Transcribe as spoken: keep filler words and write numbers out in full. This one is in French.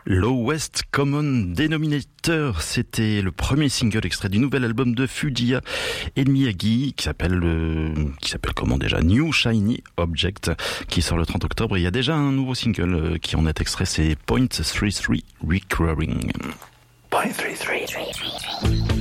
Lowest Common Denominator, c'était le premier single extrait du nouvel album de Fujiya et de Miyagi qui s'appelle euh, qui s'appelle comment déjà New Shiny Object, qui sort le trente octobre. Et il y a déjà un nouveau single euh, qui en est extrait, c'est Point trente-trois Recurring. Point trente-trois